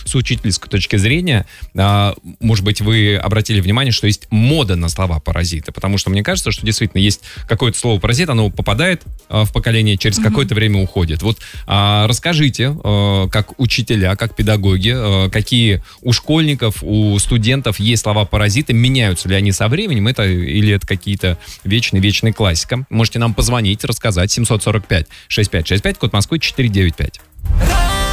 с учительской точки зрения, может быть, вы обратили внимание, что есть мода на слова-паразиты, потому что мне кажется, что действительно есть какое-то слово-паразит, оно попадает в поколение, через какое-то время уходит. Вот расскажите, как учителя, как педагоги, какие у школьников, у студентов есть слова-паразиты, меняются ли они со временем, или это какие-то вечная классика. Можете нам позвонить, рассказать. 745-6565, код Москвы 495.